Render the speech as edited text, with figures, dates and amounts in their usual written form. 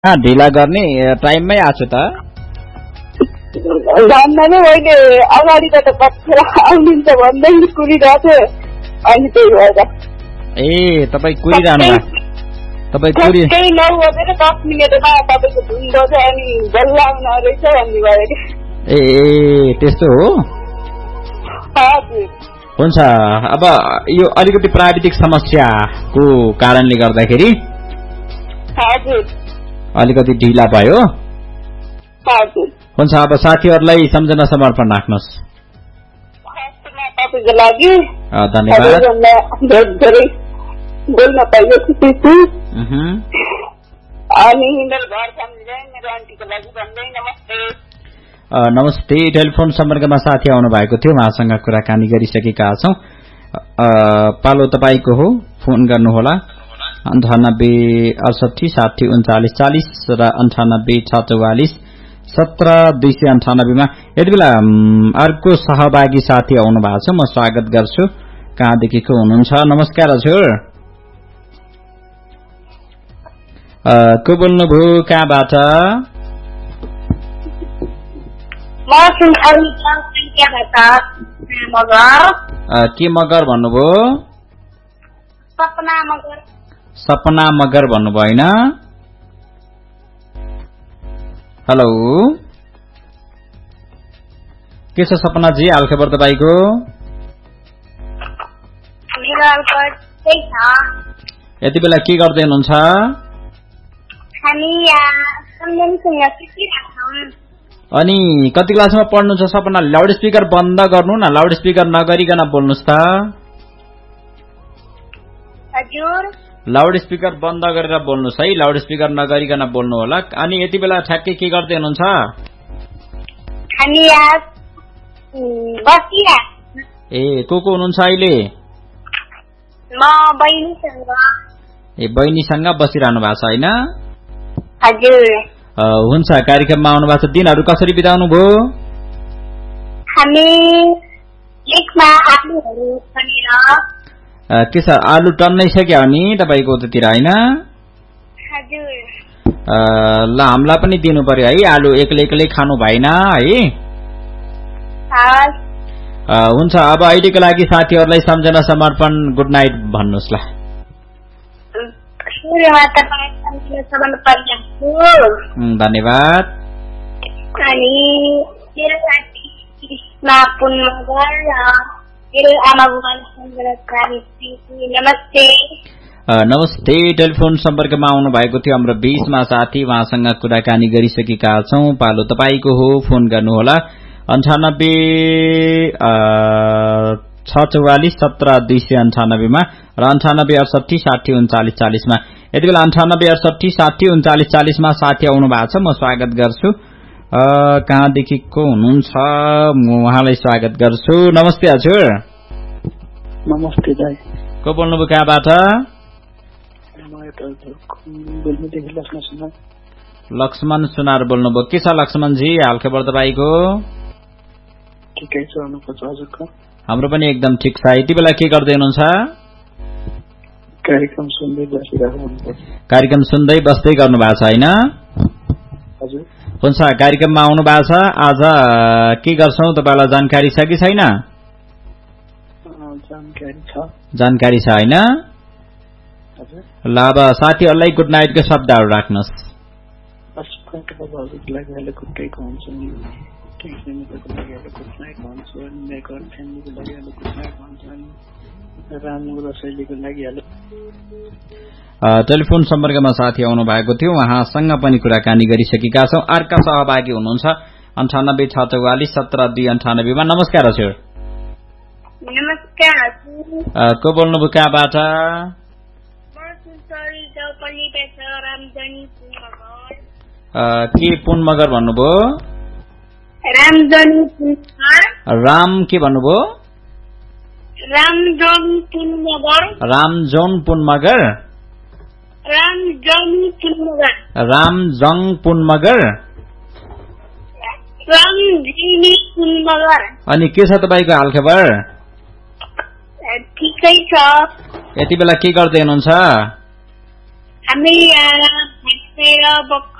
ढिला गर्ने टाइममै आछु त भन्दा मैले अगाडिबाट बसेर आउनुहुन्छ भन्दै कुरिरहेको थिएँ अनि त्यही भएर ए तपाईँ कुरिरहनु भयो तपाईँ कुरि 9:10 मिनेटमा तपाईँको धुन बज्यो अनि बल्ल आउन रहेछ भन्ने भयो ए त्यस्तो हो हजुर हुन्छ अब यो अलिकति प्राविधिक समस्याको कारणले गर्दाखेरि हजुर अलिकति ढिला भयो हजुर हुन्छ अब साथीहरूलाई सम्झना समर्पण राख्नुहोस् तपाईँको लागि धन्यवाद धेरै बोल्न पाइयो खुसी छु अनि मेरो घर फ्यामिली मेरो आन्टीको लागि भन्दै नमस्ते नमस्ते टेलिफोन सम्पर्कमा साथी आउनु भएको थियो उहाँसँग कुराकानी गरिसकेका छौं पालो तपाईको हो फोन गर्नुहोला 9868603940 र 9864470298 मा यति बेला अर्को सहभागी साथी आउनु भएको छ म स्वागत गर्छु कहाँदेखि को हुनुहुन्छ नमस्कार हजुर को बोल्नुभयो कहाँबाट के मगर भन्नुभयो सपना मगर भन्नुभयो हैन हेलो के छ सपना जी हालखबर तपाईको यति बेला के गर्दै हुनुहुन्छ अनि कति क्लासमा पढ्नुहुन्छ सपना लाउड स्पिकर बन्द गर्नु न लाउड स्पिकर नगरिकन बोल्नुस् त हजुर लाउड स्पिकर बन्द गरेर बोल्नुस् है लाउड स्पिकर नगरिकन बोल्नु होला अनि यति बेला ठ्याक्कै के गर्दै हुनुहुन्छ ए को हुनुहुन्छ अहिले म बहिनीसँग ए बहिनीसँग बसिरहनु भएको छ हैन हजुर हुन्छ कार्यक्रममा आउनु भएको छ दिनहरु कसरी बिताउनु भो हामी लेकमा आलुहरु खनेर के छ आलु टन्नै सक्यो नि तपाईको त्यतिर हैन हजुर ल हामीलाई पनि दिनु पर्यो है आलु एक्लै खानु भएन है हुन्छ अब अहिलेको लागि साथीहरुलाई सम्झना समर्पण गुड नाइट भन्नुस् ल धन्यवाद अनि मेरो साथी कृष्णा पुन मगर मेरो आमा बुबालाई नमस्ते नमस्ते टेलिफोन सम्पर्कमा आउनु भएको थियो हाम्रो 20 मा साथी उहाँसँग कुराकानी गरिसकेका छौं पालो तपाईको हो फोन गर्नुहोला 9864470298 मा र 9868603940 मा यति बेला 9868603940 मा साथी आउनु भएको छ म स्वागत गर्छु कहाँदेखि को हुनुहुन्छ म उहाँलाई स्वागत गर्छु नमस्ते हजुर नमस्ते दाइ को बोल्नुभयो कहाँबाट लक्ष्मण सुनार बोल्नुभयो के छ लक्ष्मण जी हालखबर तपाईको ठिकै छ हजुरको हाम्रो पनि एकदम ठिक छ यति बेला के गर्दै हुनुहुन्छ कार्यक्रम सुन्दै बसिरहेको कार्यक्रम सुन्दै बस्दै गर्नु भएको छ हैन हजुर हुन्छ कार्यक्रममा आउनु भएको छ आज के गर्छौं तपाईलाई जानकारी छ कि छैन जानकारी छ हैन हजुर ल अब साथीहरुलाई गुड नाइट को शब्दहरु राख्नुस् टेलिफोन सम्पर्कमा साथी आउनु भएको थियो उहाँसँग पनि कुराकानी गरिसकेका छौं अर्का सहभागी हुनुहुन्छ 9864470298 मा नमस्कार हजुर नमस्कार को बोल्नुभयो कहाँबाट के पुन मगर भन्नुभयो राम के भन्नुभयो रामजोन पुन मगर रामजङ पुन मगर अनि के छ तपाईको हालखबर ठिकै छ यति बेला के गर्दै हुनुहुन्छ हामी बसेर